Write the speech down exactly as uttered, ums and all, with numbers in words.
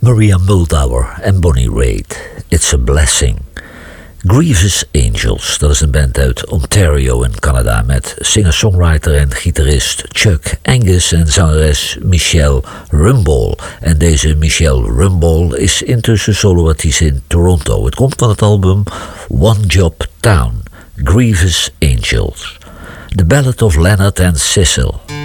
Maria Muldaur en Bonnie Raitt. It's a Blessing. Grievous Angels, dat is een band uit Ontario in Canada met singer-songwriter en gitarist Chuck Angus en zangeres Michelle Rumball. En deze Michelle Rumball is intussen soloartiest in Toronto. Het komt van het album One Job Town, Grievous Angels. The Ballad of Leonard and Cecil.